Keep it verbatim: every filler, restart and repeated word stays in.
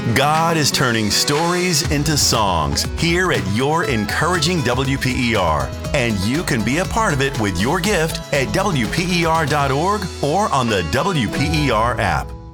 God is turning stories into songs here at your encouraging W P E R. And you can be a part of it with your gift at W P E R dot org or on the W P E R app.